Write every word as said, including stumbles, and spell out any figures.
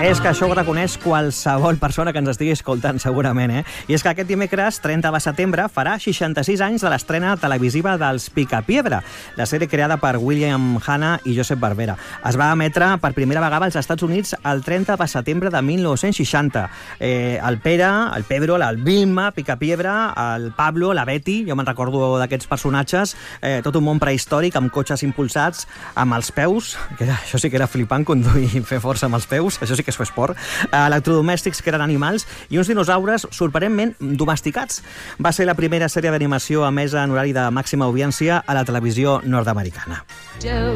És que això ho reconeix qualsevol persona que ens estigui escoltant, segurament, eh? I és que aquest dimecres, trenta de setembre, farà seixanta-sis anys de l'estrena televisiva dels Picapiedra, la sèrie creada per William Hanna i Josep Barbera. Es va emetre per primera vegada als Estats Units el trenta de setembre de mil nou-cents seixanta. Eh, el Pere, el Pedro, el Vilma, Picapiedra, el Pablo, la Betty, jo me'n recordo d'aquests personatges, eh, tot un món prehistòric amb cotxes impulsats amb els peus, que era, això sí que era flipant, conduir i fer força amb els peus, això sí que és fer esport, electrodomèstics que eren animals i uns dinosaures sorprenentment domesticats. Va ser la primera sèrie d'animació emesa en horari de màxima audiència a la televisió nord-americana.